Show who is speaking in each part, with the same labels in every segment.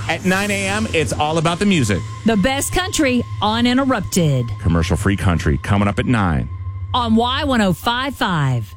Speaker 1: At 9 a.m., it's all about the music.
Speaker 2: The best country uninterrupted.
Speaker 1: Commercial-free country coming up at 9.
Speaker 2: On Y1055.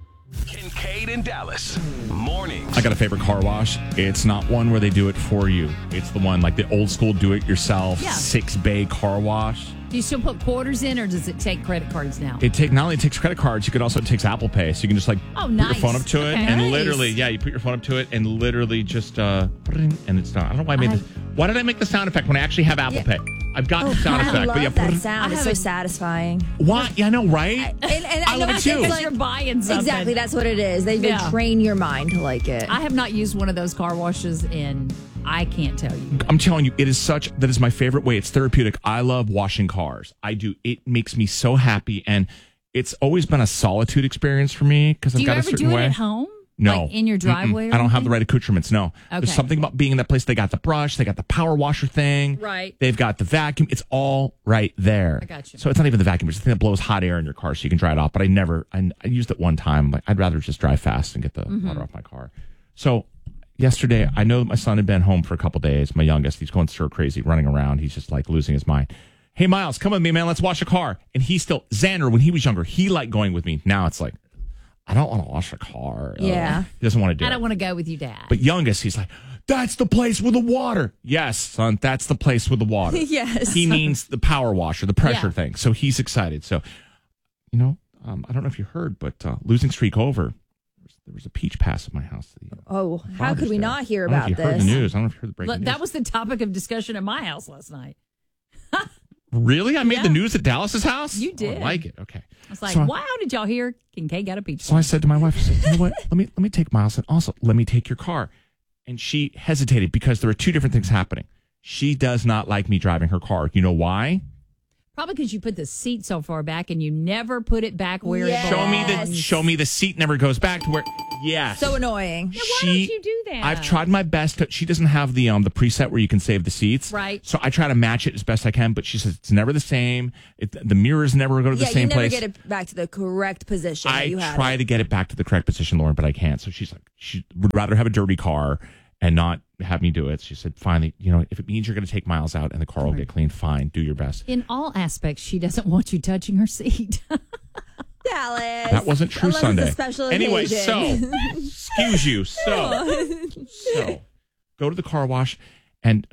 Speaker 3: Kincaid in Dallas. Mornings.
Speaker 4: I got a favorite car wash. It's not one where they do it for you. It's the one like the old school do-it-yourself 6-bay car wash.
Speaker 2: Do you still put quarters in, or does it take credit cards now?
Speaker 4: Not only takes credit cards, it takes Apple Pay. So you can just put your phone up to it and literally, you put your phone up to it and literally just and it's done. I don't know why I made this. Why did I make the sound effect when I actually have Apple Pay? I've got the sound effect.
Speaker 5: I love
Speaker 4: but
Speaker 5: that sound. It's so satisfying.
Speaker 4: What? Yeah, I know, right?
Speaker 5: I
Speaker 4: love it too.
Speaker 2: Because you're buying something.
Speaker 5: Exactly, that's what it is. They train your mind to like it.
Speaker 2: I have not used one of those car washes in, I can't tell you.
Speaker 4: I'm telling you, that is my favorite way. It's therapeutic. I love washing cars. I do. It makes me so happy, and it's always been a solitude experience for me because I've got a certain way.
Speaker 2: Do you ever do it at home?
Speaker 4: No.
Speaker 2: Like in your driveway?
Speaker 4: I don't have the right accoutrements, no.
Speaker 2: Okay.
Speaker 4: There's something about being in that place. They got the brush, they got the power washer thing.
Speaker 2: Right.
Speaker 4: They've got the vacuum. It's all right there.
Speaker 2: I got you.
Speaker 4: So it's not even the vacuum. It's the thing that blows hot air in your car so you can dry it off. But I used it one time. Like, I'd rather just drive fast and get the water off my car. So yesterday, I know that my son had been home for a couple days. My youngest, he's going stir crazy, running around. He's just like losing his mind. Hey, Miles, come with me, man. Let's wash a car. And Xander, when he was younger, he liked going with me. Now it's like, I don't want to wash a car.
Speaker 5: Yeah.
Speaker 4: He doesn't want to do it.
Speaker 2: I don't want to go with you, Dad.
Speaker 4: But youngest, he's like, that's the place with the water. Yes, son, that's the place with the water.
Speaker 5: Yes.
Speaker 4: He means the power washer, the pressure thing. So he's excited. So, I don't know if you heard, but losing streak over. There was a peach pass at my house.
Speaker 5: How could we not hear about this?
Speaker 4: I don't know if you heard the news. I don't know if you heard the breaking news.
Speaker 2: That was the topic of discussion at my house last night.
Speaker 4: Really? I made the news at Dallas's house?
Speaker 2: You did.
Speaker 4: Oh, I like it. Okay.
Speaker 2: I was like, wow, did y'all hear Kincaid got a peach?
Speaker 4: So I said to my wife, I said, you know what? Let me take Miles, and also let me take your car. And she hesitated because there are two different things happening. She does not like me driving her car. You know why?
Speaker 2: Probably because you put the seat so far back and you never put it back where it
Speaker 5: Yes.
Speaker 4: Show me the seat never goes back to where. Yes.
Speaker 5: So annoying.
Speaker 2: Yeah, why don't you do that?
Speaker 4: I've tried my best. She doesn't have the preset where you can save the seats.
Speaker 2: Right.
Speaker 4: So I try to match it as best I can, but she says it's never the same. The mirrors never go to the same place.
Speaker 5: You never get it back to the correct position that you had.
Speaker 4: I try to get it back to the correct position, Lauren, but I can't. So she's like, she would rather have a dirty car and not have me do it. She said, finally, if it means you're going to take Miles out and the car will get clean, fine, do your best.
Speaker 2: In all aspects, she doesn't want you touching her seat.
Speaker 5: Dallas.
Speaker 4: That wasn't true
Speaker 5: Unless
Speaker 4: Sunday.
Speaker 5: It's a special
Speaker 4: anyway,
Speaker 5: occasion.
Speaker 4: excuse you. So go to the car wash, and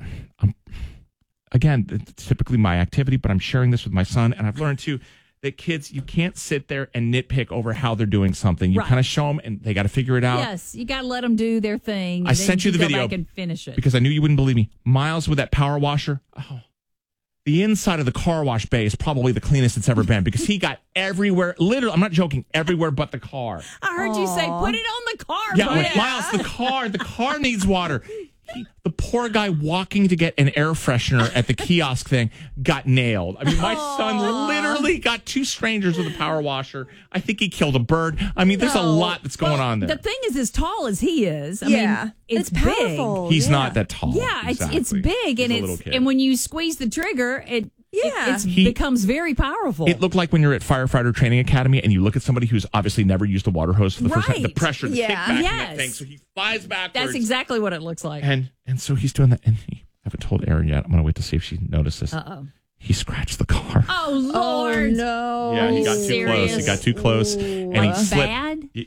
Speaker 4: again, it's typically my activity, but I'm sharing this with my son, and I've learned too that kids, you can't sit there and nitpick over how they're doing something. You kind of show them, and they got to figure it out.
Speaker 2: Yes, you got to let them do their thing.
Speaker 4: I sent you the video
Speaker 2: go back and finish it
Speaker 4: because I knew you wouldn't believe me. Miles with that power washer. Oh, the inside of the car wash bay is probably the cleanest it's ever been because he got everywhere. Literally, I'm not joking. Everywhere but the car.
Speaker 2: I heard you say, put it on the car.
Speaker 4: Yeah, I'm like, Miles, the car needs water. The poor guy walking to get an air freshener at the kiosk thing got nailed. I mean, my son literally got two strangers with a power washer. I think he killed a bird. I mean, there's a lot that's going on there.
Speaker 2: The thing is, as tall as he is, I mean, it's
Speaker 5: powerful.
Speaker 2: big.
Speaker 4: He's not that tall.
Speaker 2: Yeah,
Speaker 4: exactly.
Speaker 2: it's big, and
Speaker 4: He's a little kid.
Speaker 2: and when you squeeze the trigger, it becomes very powerful.
Speaker 4: It looked like when you're at firefighter training academy and you look at somebody who's obviously never used a water hose for the first time, the pressure, the kickback in that thing, so he flies backwards.
Speaker 2: That's exactly what it looks like.
Speaker 4: And so he's doing that, and I haven't told Erin yet. I'm going to wait to see if she notices.
Speaker 2: Uh-oh.
Speaker 4: He scratched the car.
Speaker 2: Oh, Lord.
Speaker 5: Oh, no.
Speaker 4: Yeah, he got
Speaker 2: Serious?
Speaker 4: too close. He got too close, and he slipped.
Speaker 2: Bad?
Speaker 4: Yeah,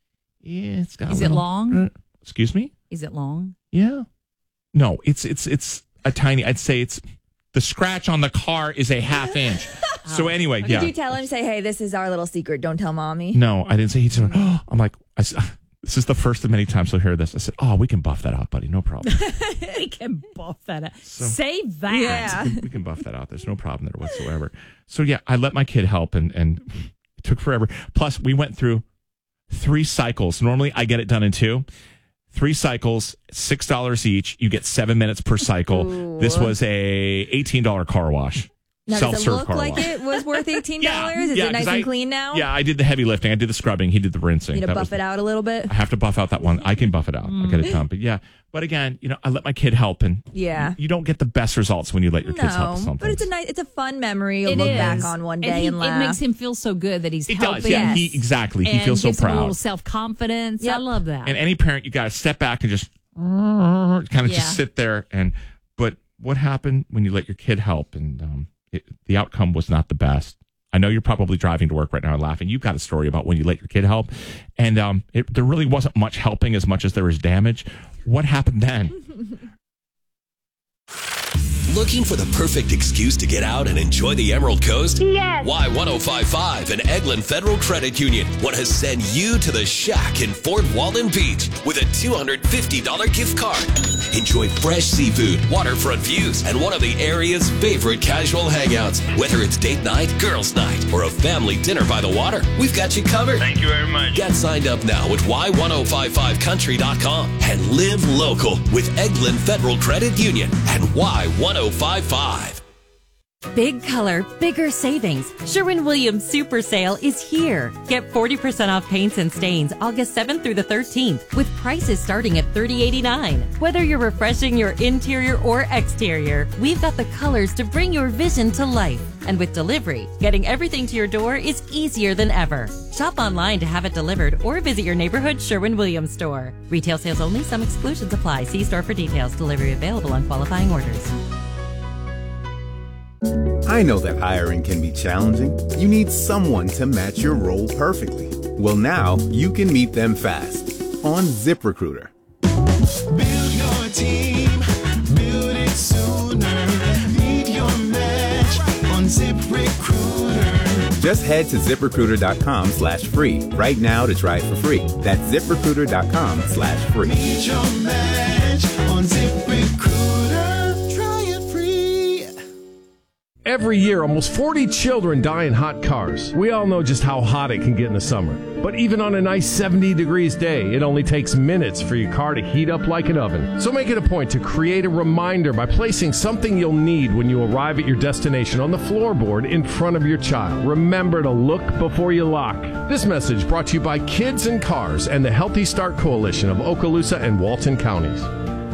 Speaker 4: it's got.
Speaker 2: Is it long?
Speaker 4: Excuse me?
Speaker 2: Is it long?
Speaker 4: Yeah. No, it's a tiny. I'd say it's the scratch on the car is a half inch. So anyway, yeah.
Speaker 5: Did you tell him, say, hey, this is our little secret. Don't tell mommy?
Speaker 4: No, I didn't say he said, I'm like, this is the first of many times he'll hear this. I said, we can buff that out, buddy. No problem.
Speaker 2: We can buff that out. Save that.
Speaker 5: Yeah.
Speaker 4: We can buff that out. There's no problem there whatsoever. So yeah, I let my kid help and it took forever. Plus we went through 3 cycles. Normally I get it done in 2. 3 cycles, $6 each. You get 7 minutes per cycle.
Speaker 5: Ooh.
Speaker 4: This was a $18 car wash.
Speaker 5: Now, does it
Speaker 4: Self-serve
Speaker 5: look
Speaker 4: car
Speaker 5: like
Speaker 4: wash.
Speaker 5: it was worth $18?
Speaker 4: Yeah,
Speaker 5: Is
Speaker 4: yeah,
Speaker 5: it nice
Speaker 4: 'cause
Speaker 5: and clean now?
Speaker 4: Yeah, I did the heavy lifting. I did the scrubbing. He did the rinsing.
Speaker 5: You need to buff it out a little bit?
Speaker 4: I have to buff out that one. I can buff it out. I'll get it done. But yeah. But again, I let my kid help, and you don't get the best results when you let your kids help with something.
Speaker 5: But it's a fun memory you'll look back on one day and laugh.
Speaker 2: It makes him feel so good that he's helping.
Speaker 4: Does, yeah.
Speaker 5: Yes.
Speaker 4: Exactly. He
Speaker 2: And
Speaker 4: feels so
Speaker 2: gives him
Speaker 4: proud.
Speaker 2: a little self-confidence.
Speaker 5: Yep.
Speaker 2: I love that.
Speaker 4: And any parent, you got to step back and just kind kind of
Speaker 2: Yeah.
Speaker 4: just sit there. But what happened when you let your kid help? And the outcome was not the best. I know you're probably driving to work right now and laughing. You've got a story about when you let your kid help. And there really wasn't much helping as much as there was damage. What happened then?
Speaker 3: Looking for the perfect excuse to get out and enjoy the Emerald Coast?
Speaker 6: Yes.
Speaker 3: Y1055 and Eglin Federal Credit Union want to send you to the Shack in Fort Walton Beach with a $250 gift card. Enjoy fresh seafood, waterfront views, and one of the area's favorite casual hangouts. Whether it's date night, girls' night, or a family dinner by the water, we've got you covered.
Speaker 6: Thank you very much.
Speaker 3: Get signed up now at Y1055country.com and live local with Eglin Federal Credit Union and Y1055.
Speaker 7: Big color, bigger savings. Sherwin-Williams Super Sale is here. Get 40% off paints and stains August 7th through the 13th with prices starting at $30.89. Whether you're refreshing your interior or exterior, we've got the colors to bring your vision to life. And with delivery, getting everything to your door is easier than ever. Shop online to have it delivered or visit your neighborhood Sherwin-Williams store. Retail sales only. Some exclusions apply. See store for details. Delivery available on qualifying orders.
Speaker 8: I know that hiring can be challenging. You need someone to match your role perfectly. Well, now you can meet them fast on ZipRecruiter.
Speaker 9: Build your team, build it sooner. Meet your match on ZipRecruiter.
Speaker 8: Just head to ZipRecruiter.com/free right now to try it for free. That's ZipRecruiter.com/free.
Speaker 9: Meet your match on ZipRecruiter. Try it free.
Speaker 10: Every year, almost 40 children die in hot cars. We all know just how hot it can get in the summer. But even on a nice 70 degrees day, it only takes minutes for your car to heat up like an oven. So make it a point to create a reminder by placing something you'll need when you arrive at your destination on the floorboard in front of your child. Remember to look before you lock. This message brought to you by Kids and Cars and the Healthy Start Coalition of Okaloosa and Walton counties.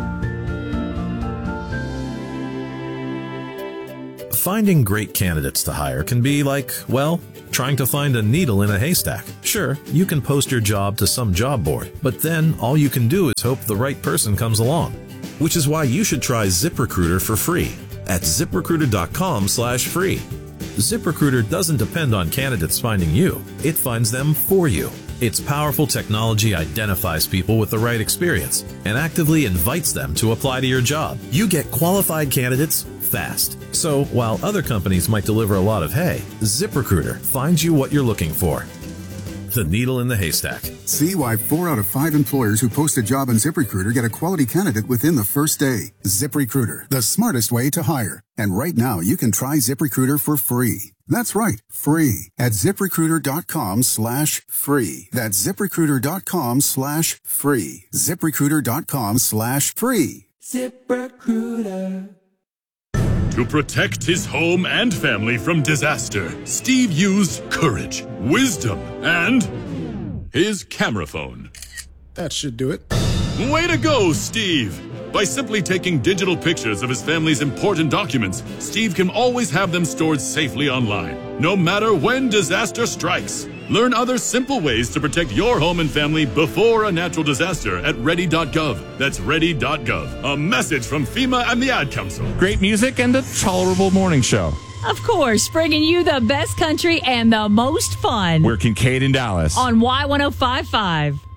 Speaker 11: Finding great candidates to hire can be like, well, trying to find a needle in a haystack. Sure, you can post your job to some job board, but then all you can do is hope the right person comes along. Which is why you should try ZipRecruiter for free at ZipRecruiter.com/free. ZipRecruiter doesn't depend on candidates finding you. It finds them for you. Its powerful technology identifies people with the right experience and actively invites them to apply to your job. You get qualified candidates fast. So while other companies might deliver a lot of hay, ZipRecruiter finds you what you're looking for. The needle in the haystack.
Speaker 12: See why 4 out of 5 employers who post a job on ZipRecruiter get a quality candidate within the first day. ZipRecruiter, the smartest way to hire. And right now, you can try ZipRecruiter for free. That's right, free at ZipRecruiter.com/free. That's ZipRecruiter.com/free. ZipRecruiter.com/free.
Speaker 9: ZipRecruiter.
Speaker 13: To protect his home and family from disaster, Steve used courage, wisdom, and his camera phone.
Speaker 14: That should do it.
Speaker 13: Way to go, Steve! By simply taking digital pictures of his family's important documents, Steve can always have them stored safely online, no matter when disaster strikes. Learn other simple ways to protect your home and family before a natural disaster at ready.gov. That's ready.gov. A message from FEMA and the Ad Council.
Speaker 1: Great music and a tolerable morning show.
Speaker 2: Of course, bringing you the best country and the most fun.
Speaker 1: We're Kincaid and Dallas
Speaker 2: On Y1055.